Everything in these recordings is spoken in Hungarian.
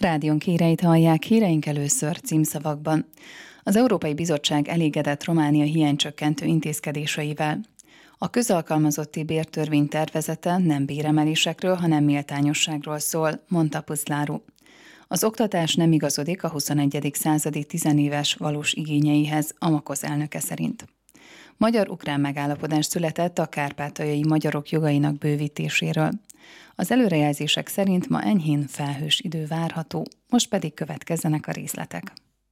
Rádiónk híreit hallják, híreink először címszavakban. Az Európai Bizottság elégedett Románia hiánycsökkentő intézkedéseivel. A közalkalmazotti bértörvény tervezete nem béremelésekről, hanem méltányosságról szól, mondta Puszláru. Az oktatás nem igazodik a 21. századi tizenéves valós igényeihez, a MAKOSZ elnöke szerint. Magyar-ukrán megállapodás született a kárpátaljai magyarok jogainak bővítéséről. Az előrejelzések szerint ma enyhén felhős idő várható, most pedig következzenek a részletek.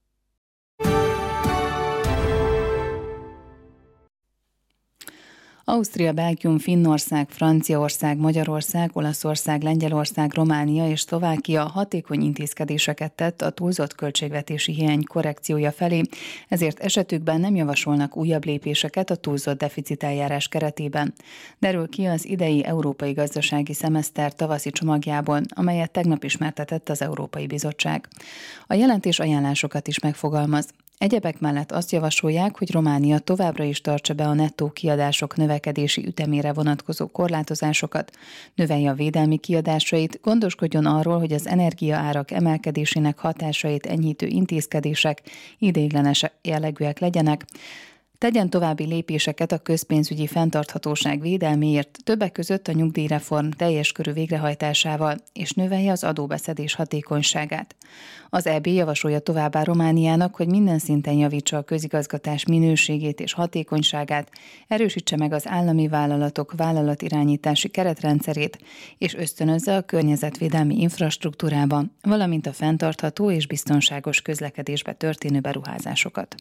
Ausztria, Belgium, Finnország, Franciaország, Magyarország, Olaszország, Lengyelország, Románia és Szlovákia hatékony intézkedéseket tett a túlzott költségvetési hiány korrekciója felé, ezért esetükben nem javasolnak újabb lépéseket a túlzott deficiteljárás keretében. Derül ki az idei európai gazdasági szemeszter tavaszi csomagjából, amelyet tegnap ismertetett az Európai Bizottság. A jelentés ajánlásokat is megfogalmaz. Egyebek mellett azt javasolják, hogy Románia továbbra is tartsa be a nettó kiadások növekedési ütemére vonatkozó korlátozásokat, növelje a védelmi kiadásait, gondoskodjon arról, hogy az energiaárak emelkedésének hatásait enyhítő intézkedések ideiglenes jellegűek legyenek, tegyen további lépéseket a közpénzügyi fenntarthatóság védelméért, többek között a nyugdíjreform teljes körű végrehajtásával, és növelje az adóbeszedés hatékonyságát. Az EB javasolja továbbá Romániának, hogy minden szinten javítsa a közigazgatás minőségét és hatékonyságát, erősítse meg az állami vállalatok vállalatirányítási keretrendszerét, és ösztönözze a környezetvédelmi infrastruktúrába, valamint a fenntartható és biztonságos közlekedésbe történő beruházásokat.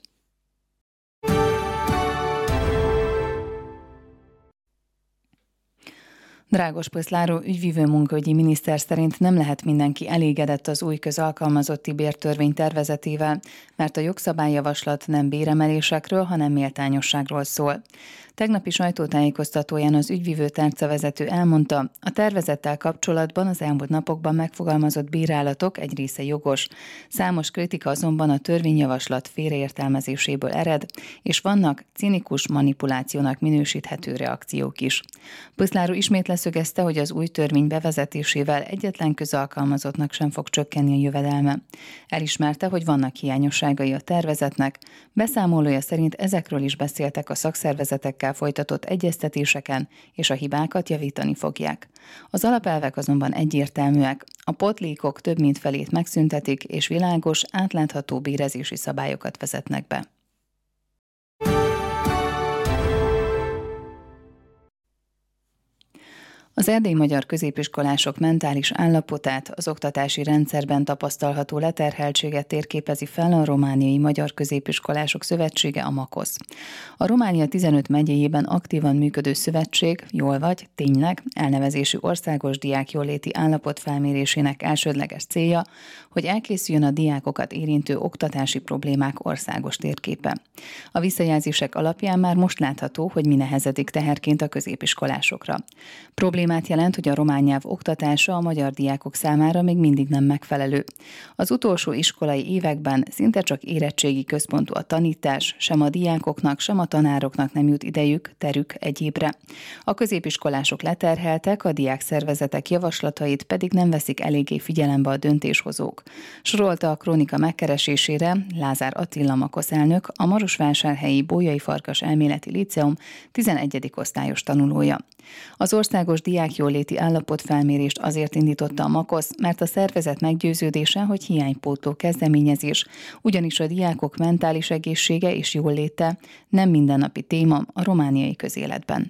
Drágos Puszláru ügyvívő munkaügyi miniszter szerint nem lehet mindenki elégedett az új közalkalmazotti bértörvény tervezetével, mert a jogszabályjavaslat nem béremelésekről, hanem méltányosságról szól. Tegnapi sajtótájékoztatóján az ügyvívő tárcavezető elmondta, a tervezettel kapcsolatban az elmúlt napokban megfogalmazott bírálatok egy része jogos. Számos kritika azonban a törvényjavaslat félreértelmezéséből ered, és vannak cinikus manipulációnak minősíthető reakciók is. Puszláru ismét leszögezte, hogy az új törvény bevezetésével egyetlen közalkalmazottnak sem fog csökkenni a jövedelme. Elismerte, hogy vannak hiányosságai a tervezetnek, beszámolója szerint ezekről is beszéltek a szakszervezetekkel folytatott egyeztetéseken, és a hibákat javítani fogják. Az alapelvek azonban egyértelműek. A pótlékok több mint felét megszüntetik, és világos, átlátható bérezési szabályokat vezetnek be. Az erdélyi magyar középiskolások mentális állapotát, az oktatási rendszerben tapasztalható leterheltséget térképezi fel a Romániai Magyar Középiskolások Szövetsége, a MAKOSZ. A Románia 15 megyéjében aktívan működő szövetség, jól vagy, tényleg, elnevezésű országos diákjóléti állapot felmérésének elsődleges célja, hogy elkészüljön a diákokat érintő oktatási problémák országos térképe. A visszajelzések alapján már most látható, hogy mi nehezedik teherként a középiskolásokra. Problémát jelent, hogy a román nyelv oktatása a magyar diákok számára még mindig nem megfelelő. Az utolsó iskolai években szinte csak érettségi központú a tanítás, sem a diákoknak, sem a tanároknak nem jut idejük, terük egyébre. A középiskolások leterheltek, a diákszervezetek javaslatait pedig nem veszik eléggé figyelembe a döntéshozók. Sorolta a Krónika megkeresésére Lázár Attila MAKOSZ elnök, a Marosvásárhelyi Bolyai Farkas Elméleti Líceum 11. osztályos tanulója. Az országos diákjóléti állapotfelmérést azért indította a MAKOSZ, mert a szervezet meggyőződése, hogy hiánypótló kezdeményezés, ugyanis a diákok mentális egészsége és jóléte nem mindennapi téma a romániai közéletben.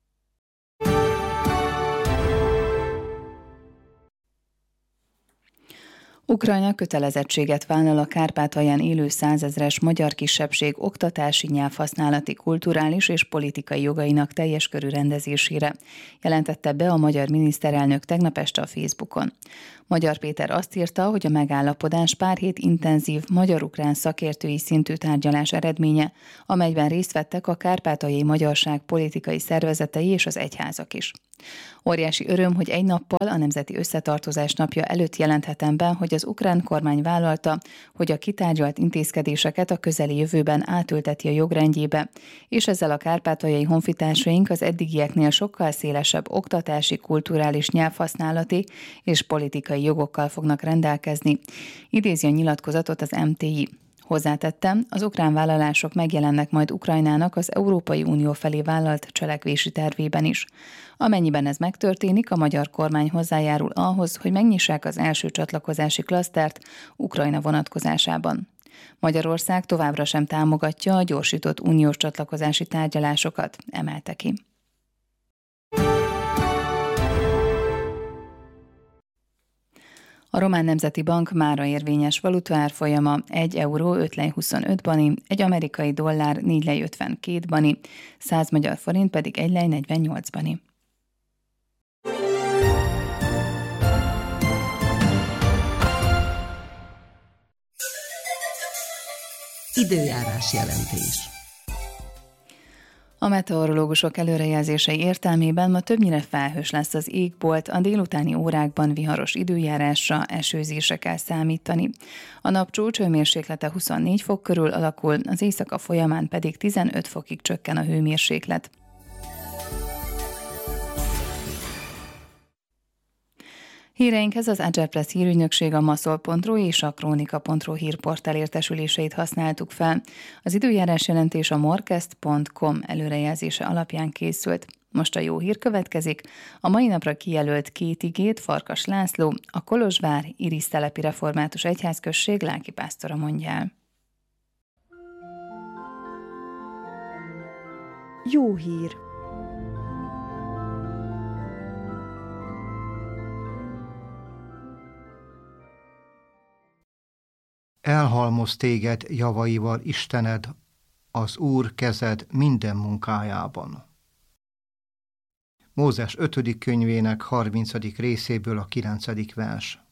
Ukrajna kötelezettséget vállal a Kárpátalján élő 100 000-es magyar kisebbség oktatási, nyelvhasználati, kulturális és politikai jogainak teljes körű rendezésére, jelentette be a magyar miniszterelnök tegnap este a Facebookon. Magyar Péter azt írta, hogy a megállapodás pár hét intenzív magyar-ukrán szakértői szintű tárgyalás eredménye, amelyben részt vettek a kárpátaljai magyarság politikai szervezetei és az egyházak is. Óriási öröm, hogy egy nappal a Nemzeti Összetartozás napja előtt jelenthetem be, hogy az ukrán kormány vállalta, hogy a kitárgyalt intézkedéseket a közeli jövőben átülteti a jogrendjébe, és ezzel a kárpátaljai honfitársaink az eddigieknél sokkal szélesebb oktatási, kulturális, nyelvhasználati és politikai jogokkal fognak rendelkezni, idézi a nyilatkozatot az MTI. Hozzátettem, az ukrán vállalások megjelennek majd Ukrajnának az Európai Unió felé vállalt cselekvési tervében is. Amennyiben ez megtörténik, a magyar kormány hozzájárul ahhoz, hogy megnyissák az első csatlakozási klasztert Ukrajna vonatkozásában. Magyarország továbbra sem támogatja a gyorsított uniós csatlakozási tárgyalásokat, emelte ki. A Román Nemzeti Bank mára érvényes valutaárfolyama 1 euró 5 lej 25 bani, egy amerikai dollár 4 lej 52 bani, 100 magyar forint pedig 1 lej 48 bani. Időjárás jelentés. A meteorológusok előrejelzései értelmében ma többnyire felhős lesz az égbolt, a délutáni órákban viharos időjárásra, esőzésre kell számítani. A napcsúcs hőmérséklete 24 fok körül alakul, az éjszaka folyamán pedig 15 fokig csökken a hőmérséklet. Híreinkhez az Agerpress hírügynökség, a maszol.ru és a kronika.ru hírportál értesüléseit használtuk fel. Az időjárás jelentés a morkest.com előrejelzése alapján készült. Most a jó hír következik. A mai napra kijelölt 2 igét Farkas László, a Kolozsvár Irisztelepi Református Egyházközség lelkipásztora mondja el. Jó hír. Elhalmoz téged javaival Istened, az Úr kezed minden munkájában. Mózes 5. könyvének 30. részéből a 9. vers.